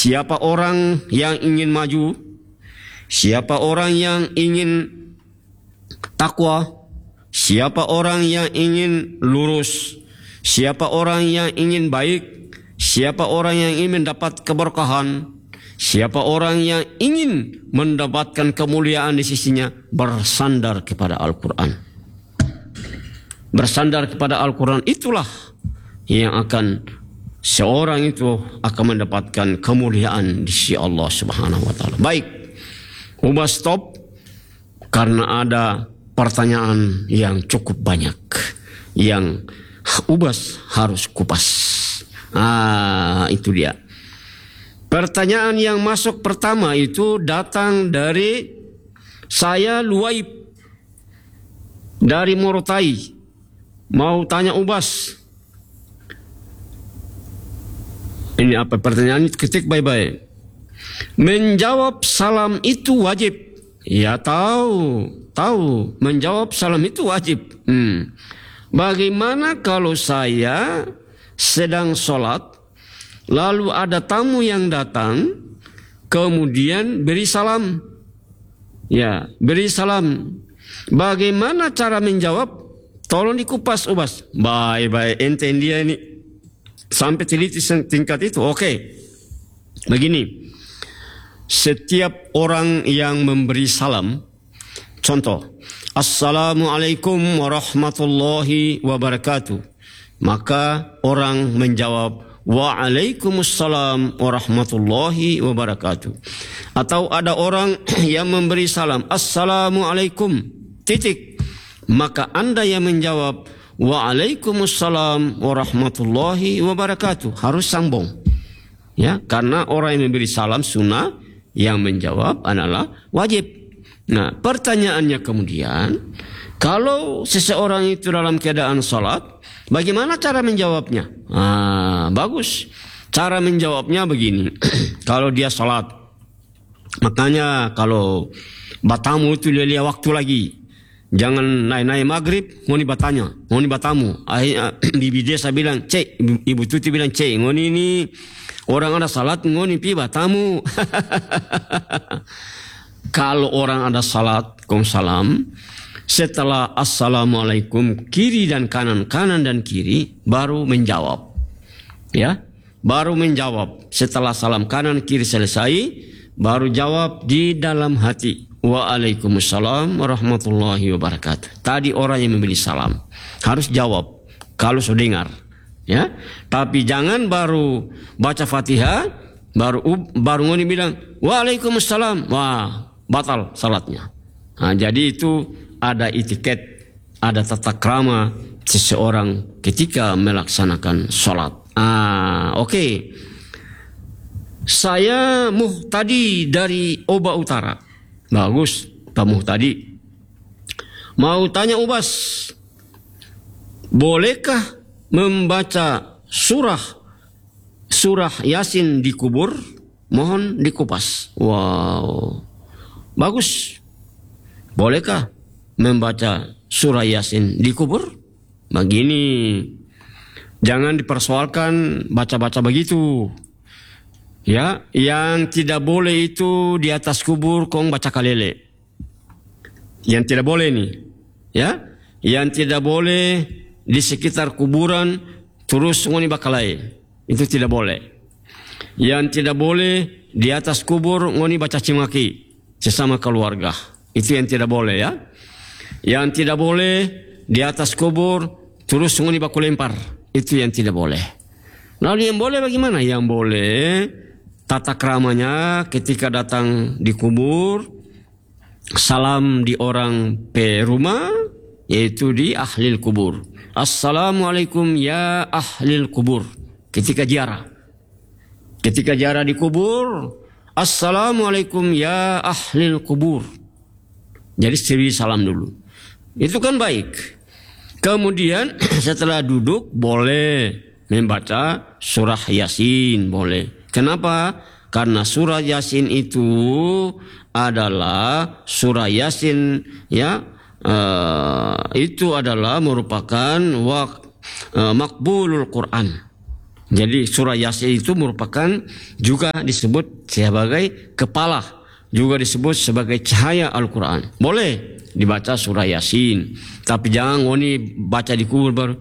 siapa orang yang ingin maju, siapa orang yang ingin takwa, siapa orang yang ingin lurus, siapa orang yang ingin baik, siapa orang yang ingin mendapat keberkahan, siapa orang yang ingin mendapatkan kemuliaan di sisinya, bersandar kepada Al-Quran. Bersandar kepada Al-Quran itulah yang akan seorang itu akan mendapatkan kemuliaan di sisi Allah Subhanahu wa taala. Baik. Ubah stop karena ada pertanyaan yang cukup banyak yang Ubas harus kupas. Itu dia. Pertanyaan yang masuk pertama itu datang dari saya Luaib dari Morotai. Mau tanya Ubas. Ini apa pertanyaan? Ketik baik-baik. Menjawab salam itu wajib. Ya tahu. Menjawab salam itu wajib. Bagaimana kalau saya sedang sholat, lalu ada tamu yang datang, kemudian beri salam. Ya, beri salam. Bagaimana cara menjawab? Tolong dikupas, Ubas. Baik-baik, ente dia ini sampai teliti tingkat itu. Oke. Begini. Setiap orang yang memberi salam, contoh, Assalamualaikum warahmatullahi wabarakatuh. Maka orang menjawab, Waalaikumsalam warahmatullahi wabarakatuh. Atau ada orang yang memberi salam, Assalamualaikum, titik. Maka Anda yang menjawab, Waalaikumsalam warahmatullahi wabarakatuh. Harus sambung. Ya, karena orang yang memberi salam sunnah, yang menjawab adalah wajib. Nah, pertanyaannya kemudian, kalau seseorang itu dalam keadaan salat, bagaimana cara menjawabnya? Bagus. Cara menjawabnya begini. Kalau dia salat, makanya kalau batamu itu lihat waktu lagi. Jangan naik-naik maghrib, ngoni batanya, ngoni batamu. Bibi desa bilang, Cek, Ibu Tuti bilang, Cek, ngoni ini orang ada salat, ngoni pi batamu. Kalau orang ada salat, salam, setelah Assalamualaikum, kiri dan kanan, kanan dan kiri, baru menjawab. Ya, baru menjawab. Setelah salam kanan kiri selesai, baru jawab di dalam hati. Waalaikumsalam warahmatullahi wabarakatuh. Tadi orang yang memberi salam harus jawab kalau sudah dengar. Ya, tapi jangan baru baca Fatihah, baru ngoni bilang Waalaikumsalam. Wah, batal salatnya. Jadi itu ada etiket, ada tata krama seseorang ketika melaksanakan sholat. Oke. Saya Muhtadi dari Oba Utara. Bagus, Pak Muhtadi. Mau tanya Ubas, bolehkah membaca surah Yasin di kubur? Mohon dikupas. Wow, bagus. Bolehkah membaca surah Yasin di kubur? Begini, jangan dipersoalkan baca-baca begitu. Ya, yang tidak boleh itu di atas kubur kong baca kalele. Yang tidak boleh nih, ya. Yang tidak boleh di sekitar kuburan terus ngoni bakalai. Itu tidak boleh. Yang tidak boleh di atas kubur ngoni baca cimaki sesama keluarga. Itu yang tidak boleh, ya. Yang tidak boleh di atas kubur terus ngoni baku lempar. Itu yang tidak boleh. Lalu yang boleh bagaimana? Yang boleh tata kramanya ketika datang di kubur, salam di orang rumah, yaitu di ahlil kubur. Assalamualaikum ya ahlil kubur. Ketika ziarah di kubur, Assalamualaikum ya ahlil kubur. Jadi seri salam dulu. Itu kan baik. Kemudian setelah duduk boleh membaca surah Yasin, boleh. Kenapa? Karena surah Yasin itu adalah surah Yasin, ya, itu adalah merupakan makbulul Quran. Jadi surah Yasin itu merupakan juga disebut sebagai kepala, juga disebut sebagai cahaya Al-Quran. Boleh dibaca surah Yasin, tapi jangan ngoni baca di kubur baru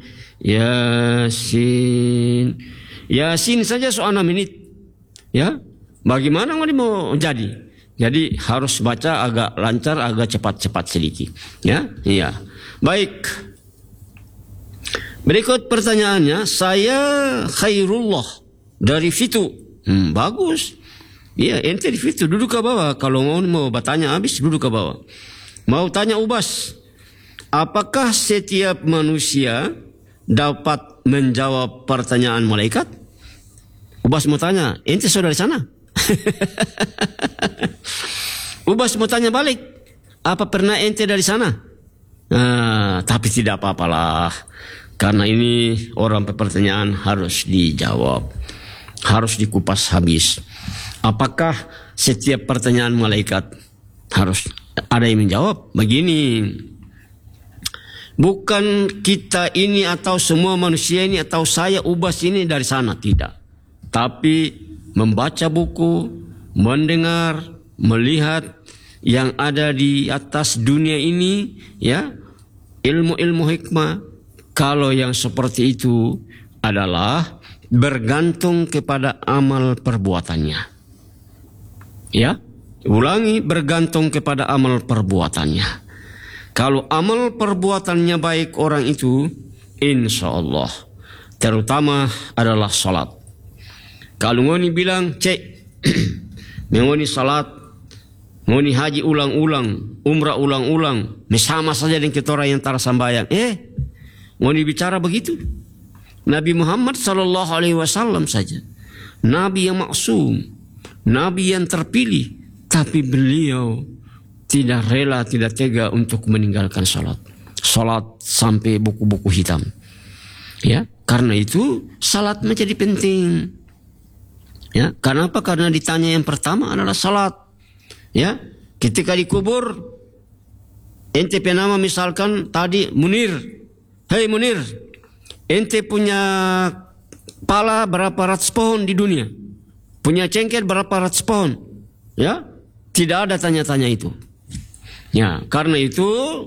Yasin. Yasin saja soal 6 menit. Ya, bagaimana ngoni mau jadi? Jadi harus baca agak lancar, agak cepat-cepat sedikit. Ya, iya. Baik. Berikut pertanyaannya, saya Khairullah dari Fitu. Bagus. Iya, ente di Fitu, duduk ke bawah. Kalau mau bertanya habis, duduk ke bawah. Mau tanya Ubas, apakah setiap manusia dapat menjawab pertanyaan malaikat? Ubas mau tanya, ente sudah dari sana? Ubas mau tanya balik, apa pernah ente dari sana? Tapi tidak apa-apalah. Karena ini orang pertanyaan harus dijawab, harus dikupas habis. Apakah setiap pertanyaan malaikat harus ada yang menjawab? Begini, bukan kita ini atau semua manusia ini atau saya Ubas ini dari sana, tidak. Tapi membaca buku, mendengar, melihat yang ada di atas dunia ini, ya, ilmu-ilmu hikmah. Kalau yang seperti itu adalah bergantung kepada amal perbuatannya. Ya, ulangi, bergantung kepada amal perbuatannya. Kalau amal perbuatannya baik orang itu, insya Allah, terutama adalah salat. Kalau ngoni bilang, cek, ngoni salat, ngoni haji ulang-ulang, umrah ulang-ulang, sama saja dengan kita orang yang tarasambayang. Ngoni bicara begitu. Nabi Muhammad SAW saja, Nabi yang maksum, Nabi yang terpilih, tapi beliau tidak rela, tidak tega untuk meninggalkan salat. Salat sampai buku-buku hitam. Ya, karena itu salat menjadi penting. Ya, karena apa? Karena ditanya yang pertama adalah salat. Ya, ketika dikubur, ente nama misalkan tadi Munir. Hei Munir, ente punya pala berapa ratus pohon di dunia? Punya cengkeh berapa ratus pohon? Ya, tidak ada tanya-tanya itu. Ya, karena itu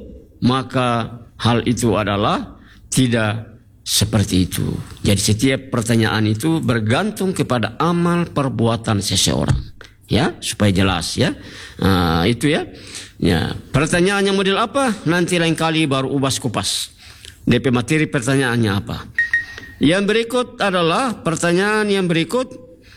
maka hal itu adalah tidak seperti itu. Jadi setiap pertanyaan itu bergantung kepada amal perbuatan seseorang. Ya, supaya jelas ya. Itu ya. Ya, pertanyaannya model apa? Nanti lain kali baru Ubas kupas. DP materi pertanyaannya apa? Yang berikut adalah pertanyaan yang berikut.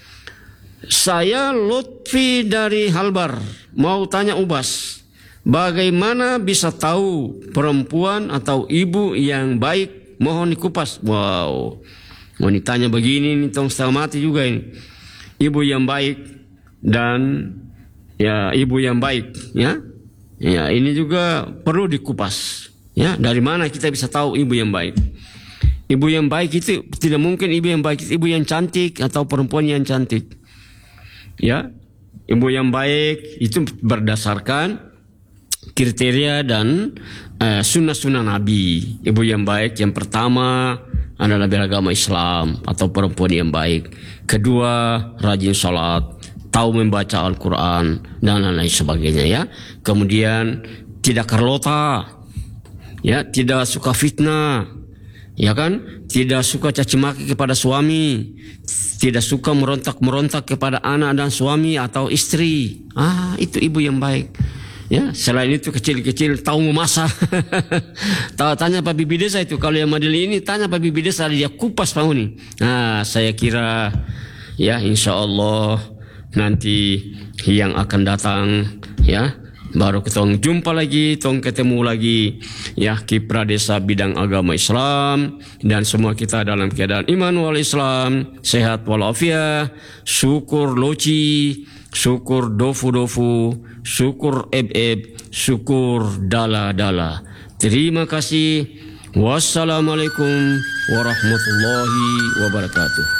Saya Lutfi dari Halbar, mau tanya Ubas, bagaimana bisa tahu perempuan atau ibu yang baik? Mohon dikupas. Wow, mau ditanya begini nih, tong setengah mati juga ini. Ibu yang baik dan ya ibu yang baik, ya. Ya, ini juga perlu dikupas. Ya, dari mana kita bisa tahu ibu yang baik? Ibu yang baik itu tidak mungkin ibu yang baik itu ibu yang cantik atau perempuan yang cantik. Ya, ibu yang baik itu berdasarkan kriteria dan sunnah-sunnah Nabi. Ibu yang baik yang pertama adalah beragama Islam atau perempuan yang baik. Kedua, rajin sholat, tahu membaca Al-Quran dan lain-lain sebagainya. Ya, kemudian tidak karlota. Ya, tidak suka fitnah, ya kan? Tidak suka caci maki kepada suami, tidak suka merontak-merontak kepada anak dan suami atau istri. Itu ibu yang baik. Ya, selain itu kecil-kecil tahu memasak. Tanya Pak Bibi Desa itu, kalau yang Madeli ini tanya Pak Bibi Desa, dia kupas Pak Uni. Saya kira ya insya Allah nanti yang akan datang ya. Baru kita jumpa lagi, ketemu lagi ya, Kiprah Desa bidang agama Islam, dan semua kita dalam keadaan iman wal Islam, sehat walafiat, syukur loci, syukur dofu-dofu, syukur eb-eb, syukur dala-dala. Terima kasih. Wassalamualaikum warahmatullahi wabarakatuh.